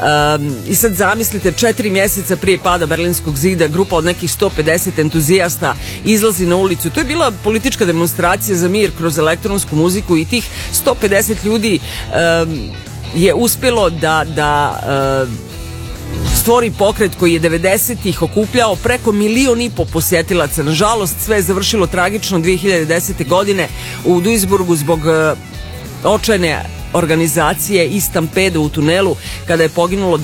I sad zamislite, 4 mjeseca prije pada Berlinskog zida grupa od nekih 150 entuzijasta izlazi na ulicu. To je bila politička demonstracija za mir kroz elektronsku muziku i tih 150 ljudi je uspjelo da stvori pokret koji je 90-ih okupljao preko 1,5 miliona posjetilaca. Nažalost, sve je završilo tragično 2010. godine u Duisburgu zbog očajne organizacije i stampede u tunelu kada je poginulo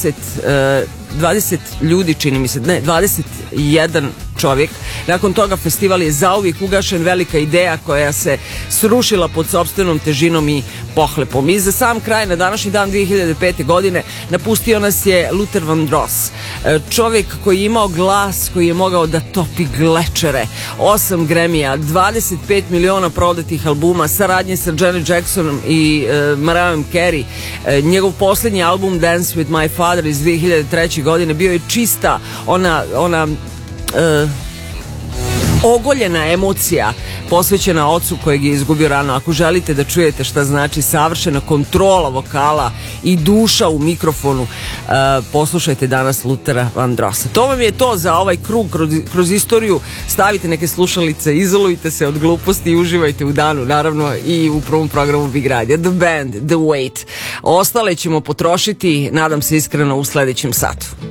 20 ljudi, čini mi se, ne, 21 čovjek. Nakon toga festival je zauvijek ugašen, velika ideja koja se srušila pod sopstvenom težinom i pohlepom. I za sam kraj, na današnji dan 2005. godine napustio nas je Luther Vandross, čovjek koji je imao glas koji je mogao da topi glečere, 8 Grammy-a, 25 miliona prodatih albuma, saradnje sa Janet Jacksonom i Mariah Carey. Njegov posljednji album Dance with My Father iz 2003. godine bio je čista ona ogoljena emocija posvećena ocu kojeg je izgubio rano. Ako želite da čujete šta znači savršena kontrola vokala i duša u mikrofonu, poslušajte danas Luthera Vandrossa. To vam je to za ovaj krug kroz istoriju. Stavite neke slušalice, izolujte se od gluposti i uživajte u danu, naravno i u prvom programu Big Radio. The Band, The Wait. Ostale ćemo potrošiti, nadam se iskreno, u sljedećem satu.